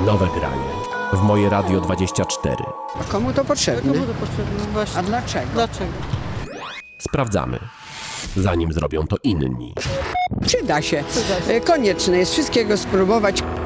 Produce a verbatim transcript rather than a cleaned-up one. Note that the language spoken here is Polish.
Nowe granie w Moje Radio dwadzieścia cztery. A komu to potrzebne? Komu to potrzebne? Właśnie. A dlaczego? Dlaczego? Sprawdzamy, zanim zrobią to inni. Przyda się. Przyda się. Konieczne jest wszystkiego spróbować.